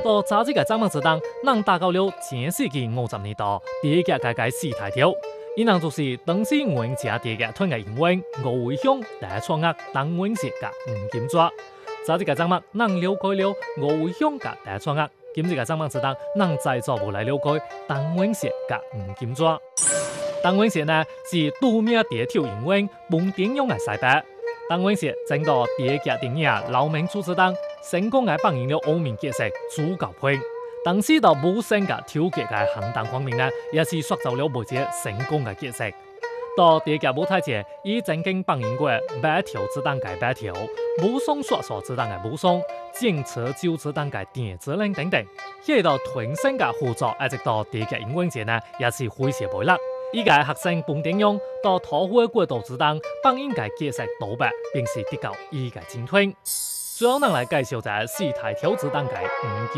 到早这个节目之当，咱打到了前世纪50年代第一届界四大条，伊人就是当时我们家第一届团嘅英文吴伟雄、大创压、邓永石甲吴金抓。早这个节目，咱了解了吴伟雄甲大创压。今日嘅节目之当，咱再做无来了解邓永石甲吴金抓。邓永石呢是著名地跳英文蒙点勇嘅西北。邓永石争到第一届电影《老民主之当》，成功嘅扮演了欧面角色主角配。当時到武生嘅挑擊嘅行動方面呢，也是塑造了每隻成功嘅角色。到第一屆舞台節，伊曾經扮演過白條子彈嘅白條、武松說說子彈嘅武松、劍扯酒子彈嘅電子令等等。喺到團身嘅合作，一直到第一屆英文節呢，也是非常培力。依個學生彭定勇到桃花過渡之當，扮演嘅角色多白，並是得到伊嘅精通。最後，咱來介紹就係四大條子彈嘅